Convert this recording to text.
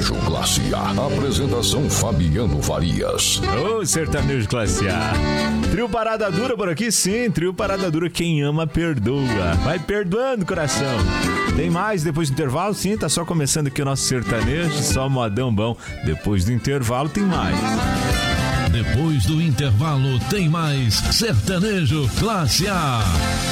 Sertanejo Classe A. Apresentação Fabiano Farias. Ô, Sertanejo Classe A. Trio Parada Dura por aqui, sim. Trio Parada Dura, quem ama, perdoa. Vai perdoando, coração. Tem mais depois do intervalo? Sim, tá só começando aqui o nosso sertanejo, só modão bom. Depois do intervalo tem mais. Depois do intervalo tem mais Sertanejo Classe A.